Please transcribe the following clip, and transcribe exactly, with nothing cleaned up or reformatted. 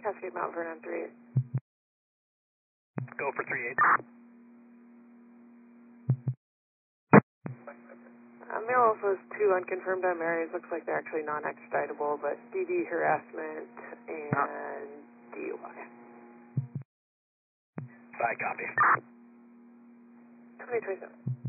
Cascade Mountain Vernon three eight. Go for three eight. Uh, Mail Alpha is two unconfirmed on Marys. Looks like they're actually non-extraditable, but D D harassment and D U I. I copy. twenty twenty-seven.